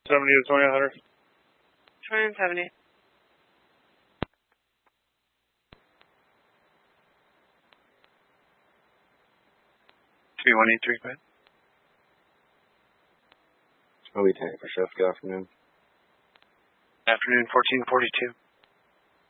70 to 20, 100. 20 and 70. 3183, I'll be tank for shift. Good afternoon. Afternoon, 1442.